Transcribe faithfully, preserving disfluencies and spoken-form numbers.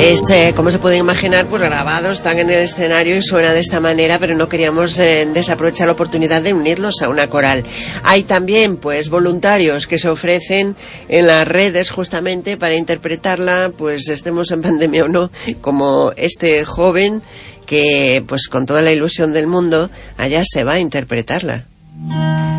Es, eh, como se pueden imaginar, pues grabados, están en el escenario y suena de esta manera, pero no queríamos eh, desaprovechar la oportunidad de unirlos a una coral. Hay también, pues, voluntarios que se ofrecen en las redes justamente para interpretarla, pues estemos en pandemia o no, como este joven que, pues con toda la ilusión del mundo, allá se va a interpretarla.